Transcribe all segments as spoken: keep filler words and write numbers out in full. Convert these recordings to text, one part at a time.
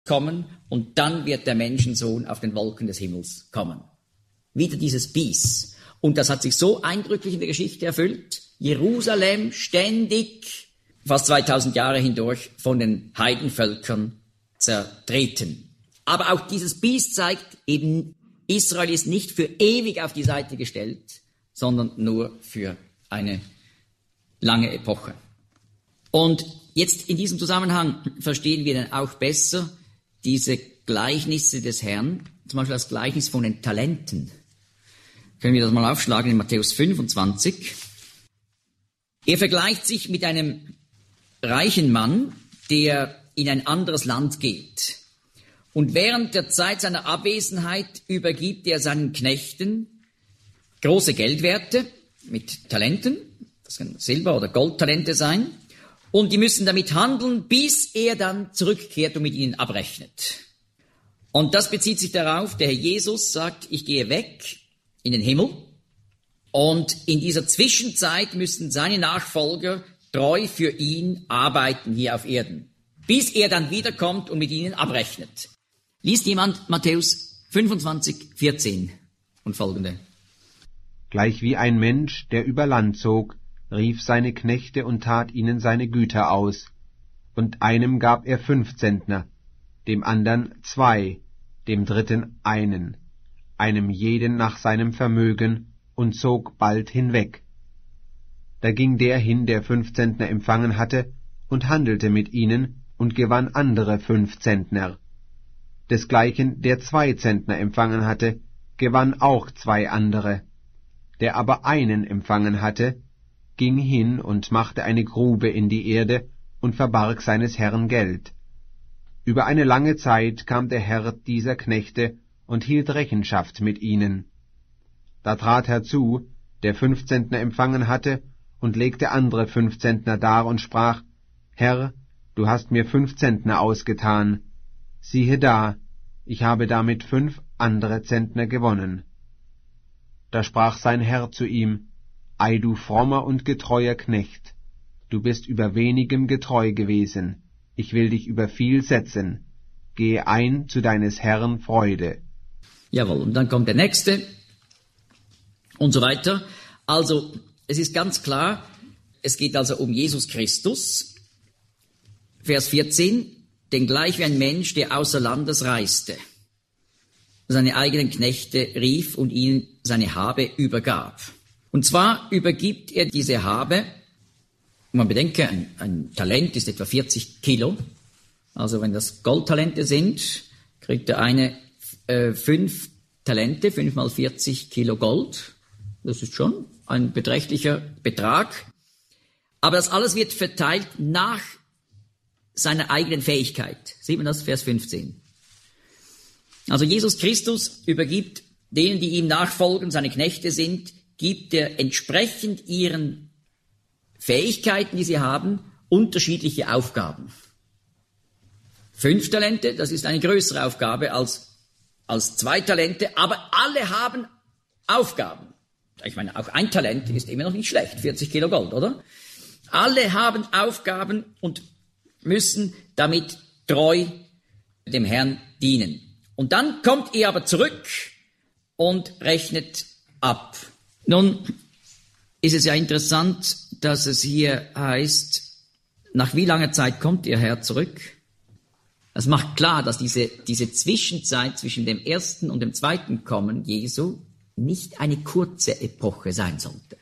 kommen und dann wird der Menschensohn auf den Wolken des Himmels kommen. Wieder dieses Bis. Und das hat sich so eindrücklich in der Geschichte erfüllt. Jerusalem ständig, fast zweitausend Jahre hindurch, von den Heidenvölkern zertreten. Aber auch dieses Bis zeigt eben, Israel ist nicht für ewig auf die Seite gestellt, sondern nur für eine lange Epoche. Und jetzt in diesem Zusammenhang verstehen wir dann auch besser diese Gleichnisse des Herrn, zum Beispiel das Gleichnis von den Talenten. Können wir das mal aufschlagen in Matthäus fünfundzwanzig. Er vergleicht sich mit einem reichen Mann, der in ein anderes Land geht. Und während der Zeit seiner Abwesenheit übergibt er seinen Knechten große Geldwerte mit Talenten, das können Silber- oder Goldtalente sein, und die müssen damit handeln, bis er dann zurückkehrt und mit ihnen abrechnet. Und das bezieht sich darauf, der Herr Jesus sagt, ich gehe weg in den Himmel, und in dieser Zwischenzeit müssen seine Nachfolger treu für ihn arbeiten hier auf Erden, bis er dann wiederkommt und mit ihnen abrechnet. Liest jemand Matthäus fünfundzwanzig, vierzehn und folgende. Gleich wie ein Mensch, der über Land zog, rief seine Knechte und tat ihnen seine Güter aus. Und einem gab er fünf Zentner, dem andern zwei, dem dritten einen, einem jeden nach seinem Vermögen, und zog bald hinweg. Da ging der hin, der fünf Zentner empfangen hatte, und handelte mit ihnen und gewann andere fünf Zentner. Desgleichen, der zwei Zentner empfangen hatte, gewann auch zwei andere. Der aber einen empfangen hatte, ging hin und machte eine Grube in die Erde und verbarg seines Herrn Geld. Über eine lange Zeit kam der Herr dieser Knechte und hielt Rechenschaft mit ihnen. Da trat herzu, der fünf Zentner empfangen hatte, und legte andere fünf Zentner dar und sprach, Herr, du hast mir fünf Zentner ausgetan. Siehe da, ich habe damit fünf andere Zentner gewonnen. Da sprach sein Herr zu ihm, Ei, du frommer und getreuer Knecht, du bist über wenigem getreu gewesen, ich will dich über viel setzen. Gehe ein zu deines Herrn Freude. Jawohl, und dann kommt der nächste und so weiter. Also, es ist ganz klar, es geht also um Jesus Christus. Vers vierzehn, denn gleich wie ein Mensch, der außer Landes reiste, seine eigenen Knechte rief und ihnen seine Habe übergab. Und zwar übergibt er diese Habe, und man bedenke, ein, ein Talent ist etwa vierzig Kilo, also wenn das Goldtalente sind, kriegt der eine äh, fünf Talente, fünf mal vierzig Kilo Gold, das ist schon ein beträchtlicher Betrag, aber das alles wird verteilt nach seiner eigenen Fähigkeit. Sieht man das, Vers fünfzehn. Also Jesus Christus übergibt denen, die ihm nachfolgen, seine Knechte sind, gibt er entsprechend ihren Fähigkeiten, die sie haben, unterschiedliche Aufgaben. Fünf Talente, das ist eine größere Aufgabe als, als zwei Talente, aber alle haben Aufgaben. Ich meine, auch ein Talent ist immer noch nicht schlecht, vierzig Kilo Gold, oder? Alle haben Aufgaben und müssen damit treu dem Herrn dienen. Und dann kommt er aber zurück und rechnet ab. Nun ist es ja interessant, dass es hier heißt, nach wie langer Zeit kommt Ihr Herr zurück? Das macht klar, dass diese, diese Zwischenzeit zwischen dem ersten und dem zweiten Kommen Jesu nicht eine kurze Epoche sein sollte.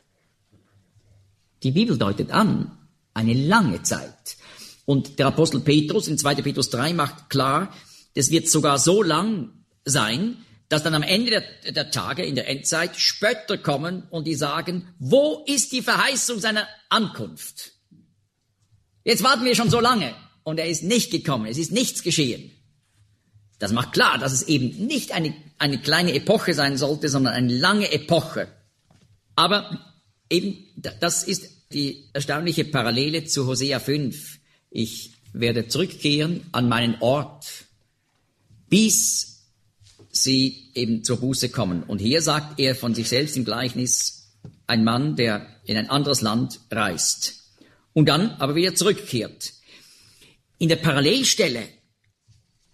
Die Bibel deutet an, eine lange Zeit. Und der Apostel Petrus in zweiter Petrus drei macht klar, das wird sogar so lang sein, dass dann am Ende der, der Tage in der Endzeit Spötter kommen und die sagen, wo ist die Verheißung seiner Ankunft? Jetzt warten wir schon so lange und er ist nicht gekommen, es ist nichts geschehen. Das macht klar, dass es eben nicht eine, eine kleine Epoche sein sollte, sondern eine lange Epoche. Aber eben, das ist die erstaunliche Parallele zu Hosea fünf. Ich werde zurückkehren an meinen Ort, bis sie eben zur Buße kommen. Und hier sagt er von sich selbst im Gleichnis, ein Mann, der in ein anderes Land reist und dann aber wieder zurückkehrt. In der Parallelstelle